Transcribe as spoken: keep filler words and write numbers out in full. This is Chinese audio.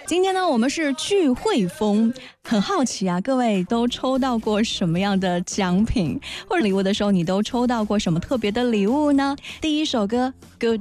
今天呢，我们是聚会风，很好奇啊，各位都抽到过什么样的奖品或者礼物的时候，你都抽到过什么特别的礼物呢？第一首歌 Good